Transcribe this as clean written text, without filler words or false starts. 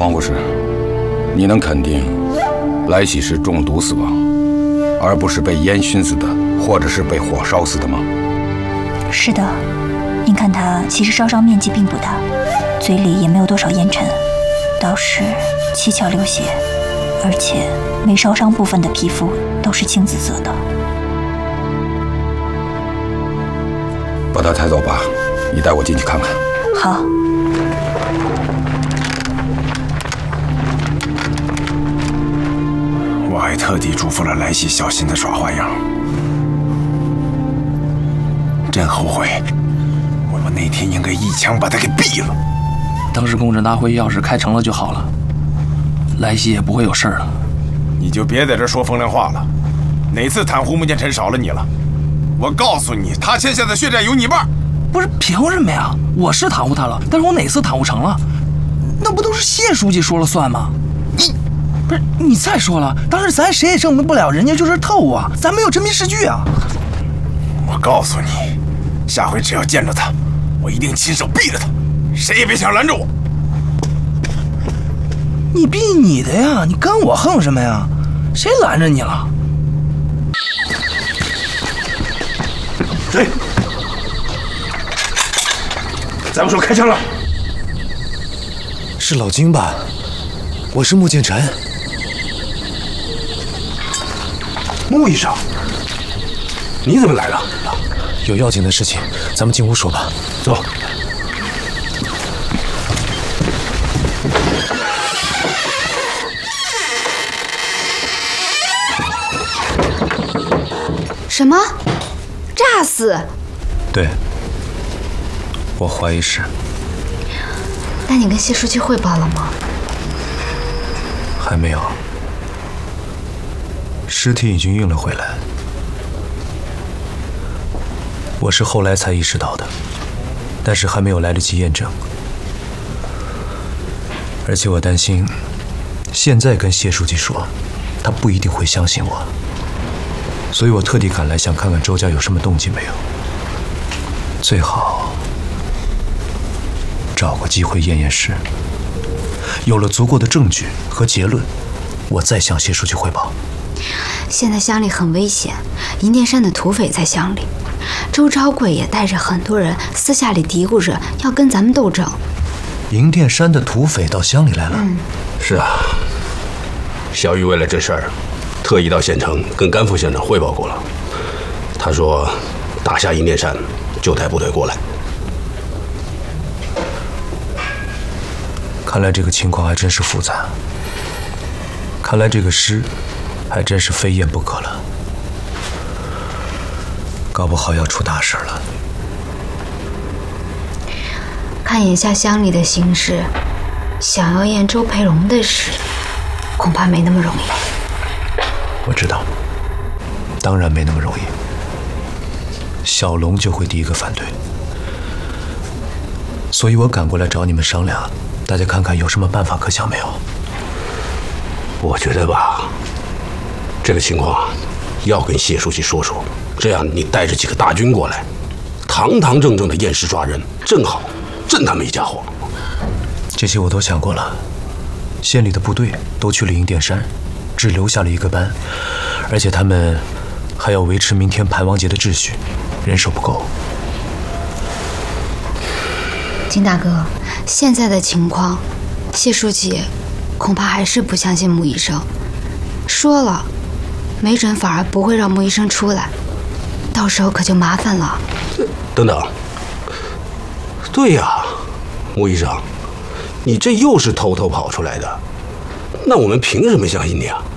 黄护士，你能肯定来喜是中毒死亡，而不是被烟熏死的，或者是被火烧死的吗？ 是的，您看他其实烧伤面积并不大，嘴里也没有多少烟尘，倒是七窍流血，而且没烧伤部分的皮肤都是青紫色的。 把他抬走吧，你带我进去看看。 好。 我还特地嘱咐了来喜小心的耍花样，真后悔，我那天应该一枪把他给毙了。 当时公证大会要是开成了就好了，来喜也不会有事儿了。 你就别在这说风凉话了，哪次袒护穆剑尘少了你了？我告诉你，他欠下的血债有你半。 不是凭什么呀？我是袒护他了，但是我哪次袒护成了？那不都是谢书记说了算吗？不是你再说了，当时咱谁也证明不了人家就是特务啊，咱没有真凭实据啊。 我告诉你，下回只要见着他，我一定亲手毙了他，谁也别想拦着我。 你毙你的呀，你跟我横什么呀？谁拦着你了？ 对，咱们说开枪了。 是老金吧？我是穆剑尘。 穆医生，你怎么来了？ 有要紧的事情，咱们进屋说吧。 走。 什么？炸死？ 对，我怀疑是。 那你跟谢书记汇报了吗？ 还没有，尸体已经运了回来。我是后来才意识到的，但是还没有来得及验证。而且我担心，现在跟谢书记说，他不一定会相信我。所以我特地赶来，想看看周家有什么动静没有。最好找个机会验验尸，有了足够的证据和结论，我再向谢书记汇报。 现在乡里很危险，银殿山的土匪在乡里，周昭贵也带着很多人私下里嘀咕着要跟咱们斗争。 银殿山的土匪到乡里来了？ 是啊，小玉为了这事儿，特意到县城跟甘副县长汇报过了。他说，打下银殿山就带部队过来。 看来这个情况还真是复杂。看来这个尸还真是非验不可了，搞不好要出大事了。 看眼下乡里的形势，想要验周培荣的尸，恐怕没那么容易。 我知道，当然没那么容易。小龙就会第一个反对，所以我赶过来找你们商量，大家看看有什么办法可想没有？ 我觉得吧，这个情况要跟谢书记说说，这样你带着几个大军过来，堂堂正正的验尸抓人，正好震他们一家伙。 这些我都想过了，县里的部队都去了银殿山，只留下了一个班，而且他们还要维持明天盘王节的秩序，人手不够。 金大哥，现在的情况，谢书记恐怕还是不相信穆医生，说了，没准反而不会让穆医生出来，到时候可就麻烦了。 等等，对呀，穆医生，你这又是偷偷跑出来的，那我们凭什么相信你啊？